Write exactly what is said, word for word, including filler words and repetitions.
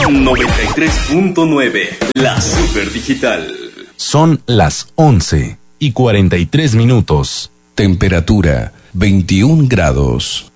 noventa y tres punto nueve, la Super Digital. Son las once y cuarenta y tres minutos. Temperatura veintiún grados.